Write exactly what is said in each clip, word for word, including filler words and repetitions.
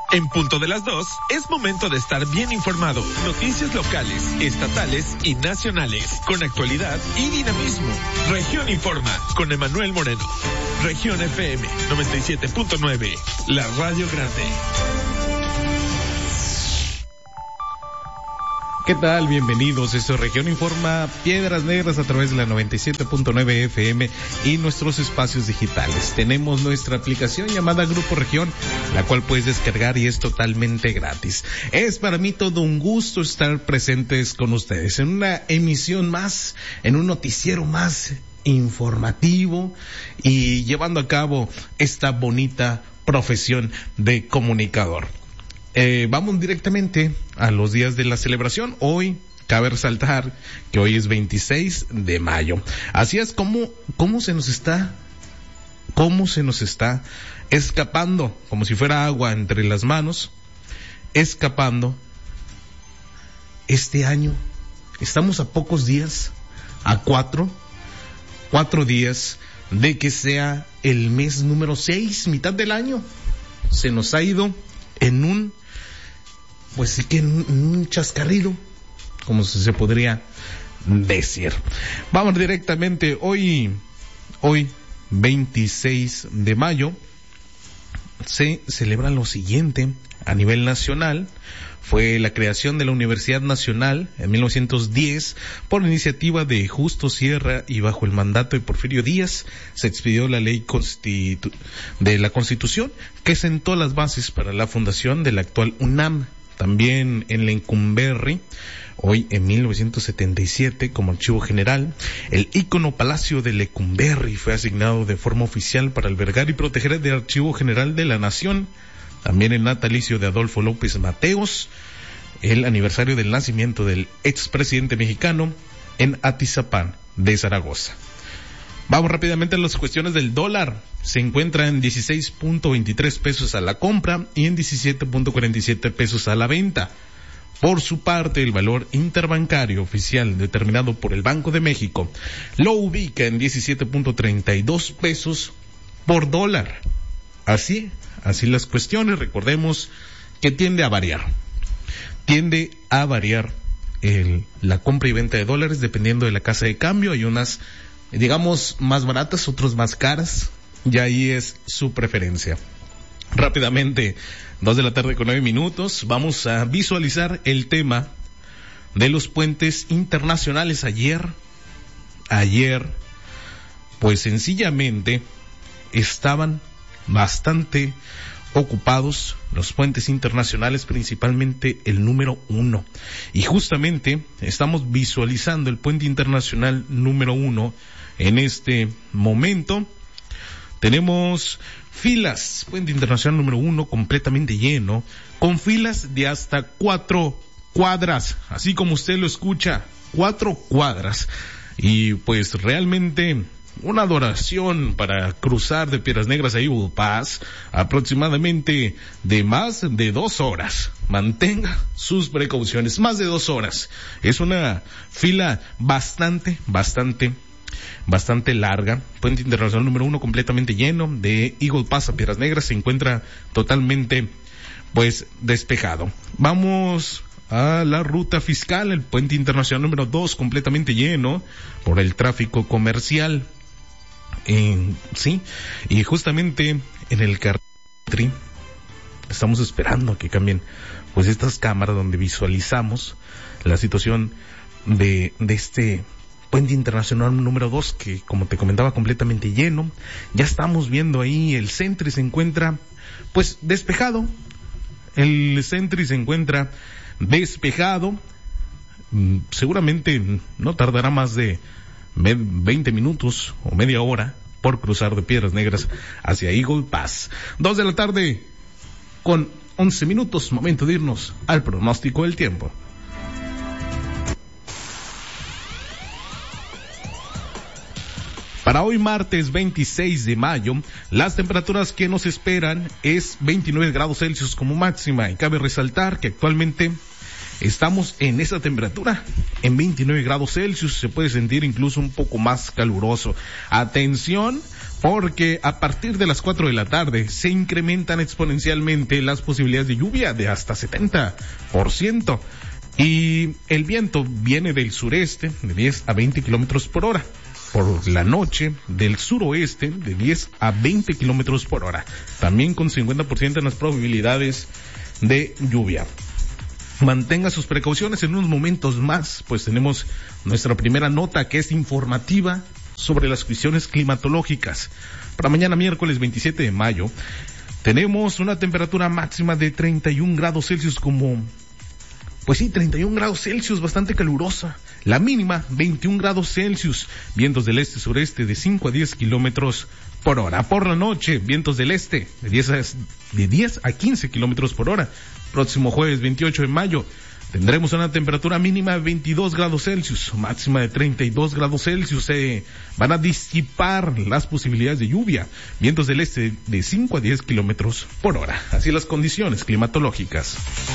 En punto de las dos, es momento de estar bien informado. Noticias locales, estatales y nacionales, con actualidad y dinamismo. Región Informa, con Emanuel Moreno. Región F M noventa y siete punto nueve, la radio grande. ¿Qué tal? Bienvenidos. Esto es Región Informa, Piedras Negras a través de la noventa y siete punto nueve F M y nuestros espacios digitales. Tenemos nuestra aplicación llamada Grupo Región, la cual puedes descargar y es totalmente gratis. Es para mí todo un gusto estar presentes con ustedes en una emisión más, en un noticiero más informativo y llevando a cabo esta bonita profesión de comunicador. Eh, vamos directamente a los días de la celebración. Hoy cabe resaltar que hoy es veintiséis de mayo. Así es como, cómo se nos está, cómo se nos está escapando, como si fuera agua entre las manos, escapando este año. Estamos a pocos días, a cuatro, cuatro días de que sea el mes número seis, mitad del año. Se nos ha ido en un, pues sí que en un chascarrillo, como se podría decir. Vamos directamente, hoy, hoy, veintiséis de mayo, se celebra lo siguiente a nivel nacional. Fue la creación de la Universidad Nacional en mil novecientos diez por iniciativa de Justo Sierra y bajo el mandato de Porfirio Díaz se expidió la ley constitu- de la Constitución que sentó las bases para la fundación de la actual UNAM. También en Lecumberri, hoy en mil novecientos setenta y siete, como archivo general, el ícono Palacio de Lecumberri fue asignado de forma oficial para albergar y proteger el Archivo General de la Nación. También el natalicio de Adolfo López Mateos, el aniversario del nacimiento del expresidente mexicano en Atizapán de Zaragoza. Vamos rápidamente a las cuestiones del dólar. Se encuentra en dieciséis punto veintitrés pesos a la compra y en diecisiete punto cuarenta y siete pesos a la venta. Por su parte, el valor interbancario oficial determinado por el Banco de México lo ubica en diecisiete punto treinta y dos pesos por dólar. Así, así las cuestiones, recordemos que tiende a variar. Tiende a variar el, la compra y venta de dólares dependiendo de la casa de cambio. Hay unas, digamos, más baratas, otras más caras, y ahí es su preferencia. Rápidamente, dos de la tarde con nueve minutos, vamos a visualizar el tema de los puentes internacionales. Ayer, ayer, pues sencillamente estaban bastante ocupados los puentes internacionales, principalmente el número uno. Y justamente estamos visualizando el puente internacional número uno en este momento. Tenemos filas, puente internacional número uno completamente lleno, con filas de hasta cuatro cuadras, así como usted lo escucha, cuatro cuadras. Y pues realmente una adoración para cruzar de Piedras Negras a Eagle Pass, aproximadamente de más de dos horas. Mantenga sus precauciones, más de dos horas. Es una fila bastante, bastante, bastante larga. Puente internacional número uno completamente lleno. De Eagle Pass a Piedras Negras se encuentra totalmente, pues, despejado. Vamos a la ruta fiscal, el puente internacional número dos completamente lleno por el tráfico comercial. Eh, sí, y justamente en el Cartri estamos esperando a que cambien pues estas cámaras donde visualizamos la situación de, de este puente internacional número dos que, como te comentaba, completamente lleno. Ya estamos viendo ahí el Sentry se encuentra pues despejado, el Sentry se encuentra despejado. Mm, seguramente no tardará más de veinte minutos o media hora por cruzar de Piedras Negras hacia Eagle Pass. Dos de la tarde con once minutos, momento de irnos al pronóstico del tiempo. Para hoy martes veintiséis de mayo, las temperaturas que nos esperan es veintinueve grados Celsius como máxima, y cabe resaltar que actualmente estamos en esa temperatura, en veintinueve grados Celsius, se puede sentir incluso un poco más caluroso. Atención, porque a partir de las cuatro de la tarde se incrementan exponencialmente las posibilidades de lluvia de hasta setenta por ciento. Y el viento viene del sureste de diez a veinte kilómetros por hora. Por la noche, del suroeste de diez a veinte kilómetros por hora. También con cincuenta por ciento en las probabilidades de lluvia. Mantenga sus precauciones. En unos momentos más, pues tenemos nuestra primera nota, que es informativa sobre las cuestiones climatológicas. Para mañana miércoles veintisiete de mayo, tenemos una temperatura máxima de treinta y un grados Celsius como... Pues sí, treinta y un grados Celsius, bastante calurosa. La mínima, veintiún grados Celsius. Vientos del este-sureste de cinco a diez kilómetros por hora. Por la noche, vientos del este de diez a, de diez a quince kilómetros por hora. Próximo jueves veintiocho de mayo, tendremos una temperatura mínima de veintidós grados Celsius, máxima de treinta y dos grados Celsius. Se van a disipar las posibilidades de lluvia. Vientos del este de cinco a diez kilómetros por hora. Así las condiciones climatológicas.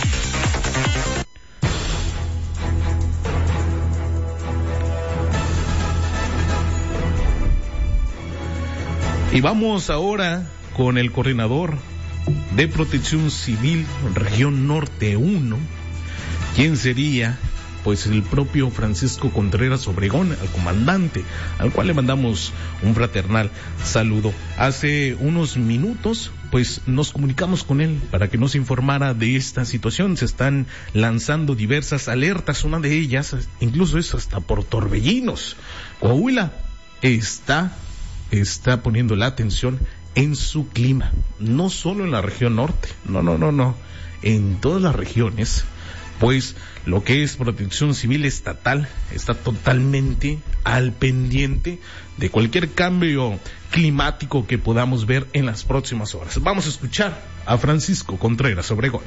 Y vamos ahora con el coordinador de Protección Civil Región Norte uno, quien sería pues el propio Francisco Contreras Obregón, el comandante, al cual le mandamos un fraternal saludo. Hace unos minutos pues nos comunicamos con él para que nos informara de esta situación. Se están lanzando diversas alertas, una de ellas incluso es hasta por torbellinos. Coahuila está está poniendo la atención en su clima, no solo en la región norte, no, no, no, no, en todas las regiones, pues lo que es Protección Civil Estatal está totalmente al pendiente de cualquier cambio climático que podamos ver en las próximas horas. Vamos a escuchar a Francisco Contreras Obregón.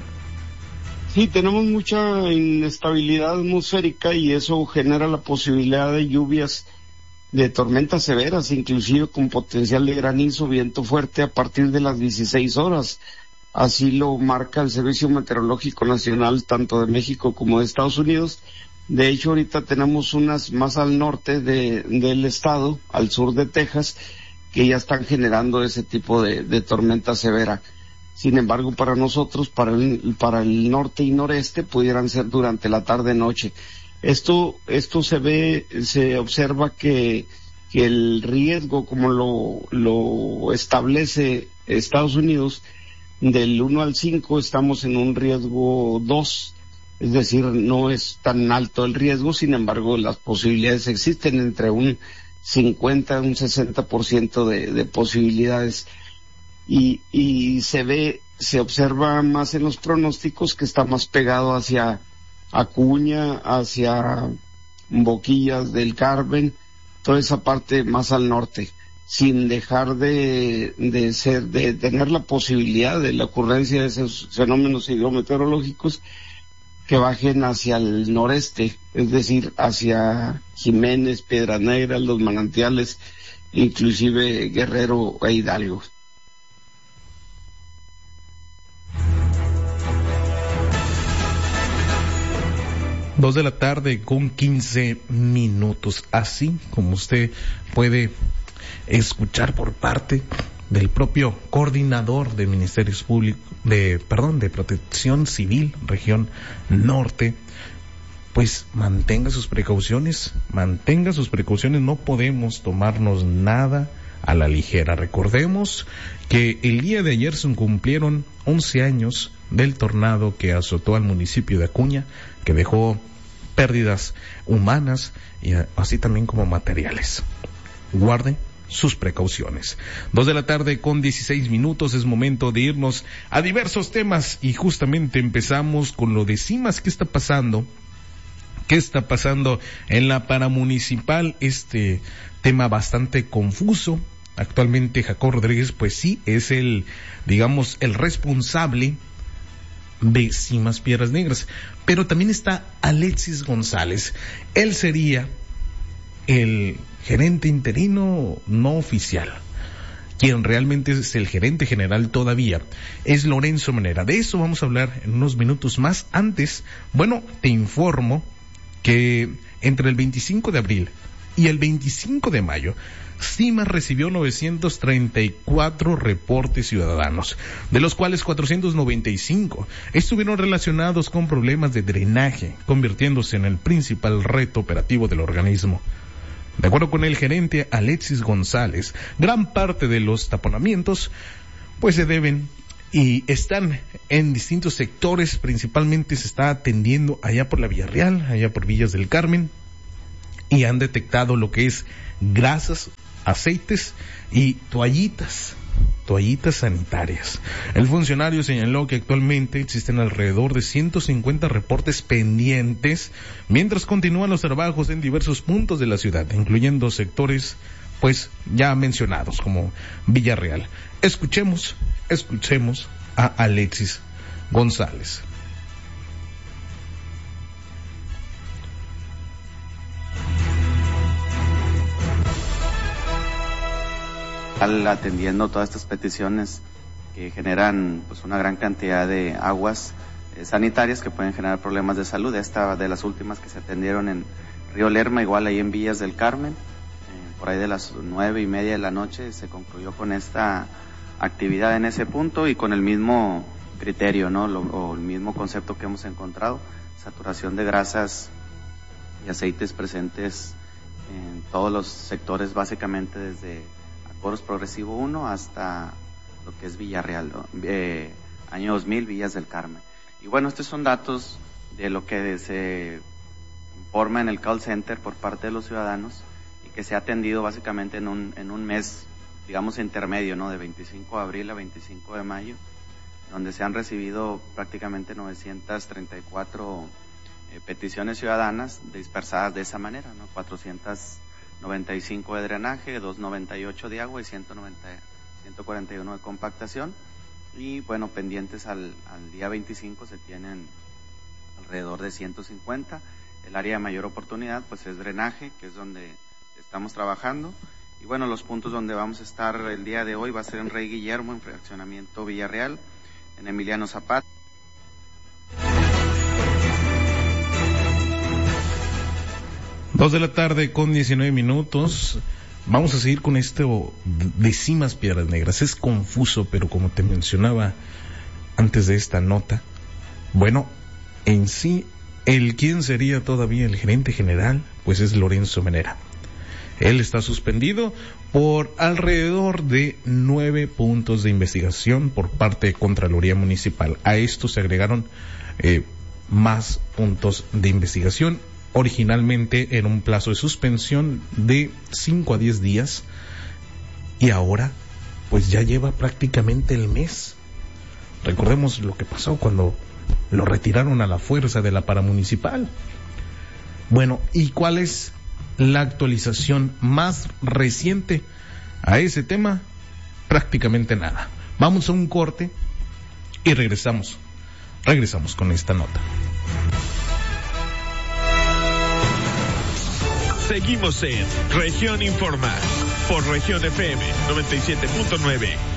Sí, tenemos mucha inestabilidad atmosférica y eso genera la posibilidad de lluvias, de tormentas severas, inclusive con potencial de granizo, viento fuerte a partir de las dieciséis horas. Así lo marca el Servicio Meteorológico Nacional, tanto de México como de Estados Unidos. De hecho, ahorita tenemos unas más al norte de, del estado, al sur de Texas, que ya están generando ese tipo de, de tormenta severa. Sin embargo, para nosotros, para el, para el norte y noreste, pudieran ser durante la tarde-noche. Esto, esto se ve, se observa que, que el riesgo, como lo, lo establece Estados Unidos, del uno al cinco estamos en un riesgo dos, es decir, no es tan alto el riesgo, sin embargo las posibilidades existen entre un cincuenta y un sesenta por ciento de, de posibilidades, y, y se ve, se observa más en los pronósticos que está más pegado hacia Acuña, hacia Boquillas del Carmen, toda esa parte más al norte, sin dejar de, de ser, de tener la posibilidad de la ocurrencia de esos fenómenos hidrometeorológicos que bajen hacia el noreste, es decir, hacia Jiménez, Piedra Negra, Los Manantiales, inclusive Guerrero e Hidalgo. Dos de la tarde con quince minutos, así como usted puede escuchar por parte del propio coordinador de Ministerios Públicos, de, perdón, de Protección Civil, Región Norte, pues mantenga sus precauciones, mantenga sus precauciones, no podemos tomarnos nada a la ligera. Recordemos que el día de ayer se cumplieron once años del tornado que azotó al municipio de Acuña, que dejó pérdidas humanas y así también como materiales. Guarde sus precauciones. Dos de la tarde con dieciséis minutos, es momento de irnos a diversos temas y justamente empezamos con lo de CIMAS. ¿Qué está pasando? ¿Qué está pasando en la paramunicipal? Este tema bastante confuso. Actualmente Jacob Rodríguez, pues sí, es el, digamos, el responsable de CIMAS Piedras Negras, pero también está Alexis González. Él sería el gerente interino no oficial. Quien realmente es el gerente general todavía es Lorenzo Manera. De eso vamos a hablar en unos minutos más. Antes, bueno, te informo que entre el veinticinco de abril Y el veinticinco de mayo, CIMA recibió novecientos treinta y cuatro reportes ciudadanos, de los cuales cuatrocientos noventa y cinco estuvieron relacionados con problemas de drenaje, convirtiéndose en el principal reto operativo del organismo. De acuerdo con el gerente Alexis González, gran parte de los taponamientos pues se deben y están en distintos sectores, principalmente se está atendiendo allá por la Villarreal, allá por Villas del Carmen, y han detectado lo que es grasas, aceites y toallitas, toallitas sanitarias. El funcionario señaló que actualmente existen alrededor de ciento cincuenta reportes pendientes, mientras continúan los trabajos en diversos puntos de la ciudad, incluyendo sectores pues ya mencionados como Villarreal. Escuchemos, escuchemos a Alexis González. Atendiendo todas estas peticiones que generan pues una gran cantidad de aguas eh, sanitarias que pueden generar problemas de salud. Esta de las últimas que se atendieron en Río Lerma, igual ahí en Villas del Carmen, eh, por ahí de las nueve y media de la noche se concluyó con esta actividad en ese punto y con el mismo criterio, ¿no? Lo, o el mismo concepto que hemos encontrado, saturación de grasas y aceites presentes en todos los sectores, básicamente desde Coros Progresivo uno hasta lo que es Villarreal, eh, año dos mil, Villas del Carmen. Y bueno, estos son datos de lo que se informa en el call center por parte de los ciudadanos y que se ha atendido básicamente en un, en un mes, digamos, intermedio, ¿no? De veinticinco de abril a veinticinco de mayo, donde se han recibido prácticamente novecientas treinta y cuatro eh, peticiones ciudadanas dispersadas de esa manera, ¿no? cuatrocientos noventa y cinco de drenaje, doscientos noventa y ocho de agua y ciento noventa, ciento cuarenta y uno de compactación. Y bueno, pendientes al, al día veinticinco se tienen alrededor de ciento cincuenta. El área de mayor oportunidad pues es drenaje, que es donde estamos trabajando. Y bueno, los puntos donde vamos a estar el día de hoy va a ser en Rey Guillermo, en Fraccionamiento Villarreal, en Emiliano Zapata. Dos de la tarde con diecinueve minutos. Vamos a seguir con esto de CIMAS Piedras Negras. Es confuso, pero como te mencionaba antes de esta nota, bueno, en sí, el quien sería todavía el gerente general, pues es Lorenzo Menera. Él está suspendido por alrededor de nueve puntos de investigación por parte de Contraloría Municipal. A esto se agregaron eh, más puntos de investigación. Originalmente era un plazo de suspensión de cinco a diez días y ahora pues ya lleva prácticamente el mes. Recordemos lo que pasó cuando lo retiraron a la fuerza de la paramunicipal. Bueno, ¿y cuál es la actualización más reciente a ese tema? Prácticamente nada. Vamos a un corte y regresamos. Regresamos con esta nota. Seguimos en Región Informa por Región F M noventa y siete punto nueve.